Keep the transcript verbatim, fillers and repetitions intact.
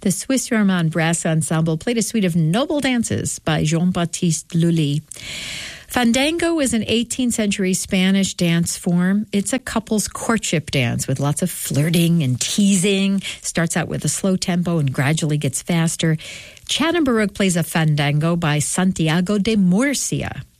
The Swiss Romand Brass Ensemble played a suite of noble dances by Jean-Baptiste Lully. Fandango is an eighteenth century Spanish dance form. It's a couple's courtship dance with lots of flirting and teasing. Starts out with a slow tempo and gradually gets faster. Channon Baruch plays a fandango by Santiago de Murcia.